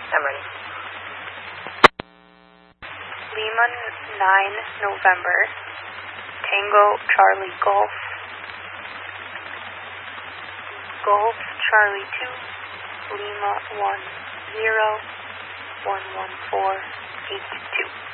I'm ready. Lima 9 November, Tango Charlie Golf, Golf Charlie 2, Lima 10 11482.